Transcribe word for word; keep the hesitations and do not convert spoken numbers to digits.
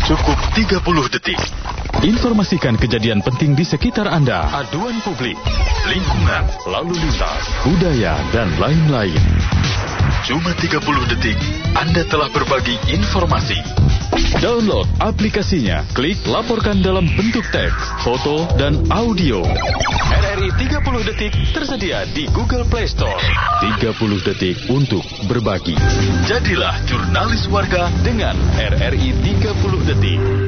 Cukup tiga puluh detik. Informasikan kejadian penting di sekitar Anda. Aduan publik, lingkungan, lalu lintas, budaya, dan lain-lain. Cuma tiga puluh detik, Anda telah berbagi informasi. Download aplikasinya. Klik laporkan dalam bentuk teks, foto, dan audio. R R I tiga puluh detik tersedia di Google Play Store. tiga puluh detik untuk berbagi. Jadilah jurnalis warga dengan R R I tiga puluh detik.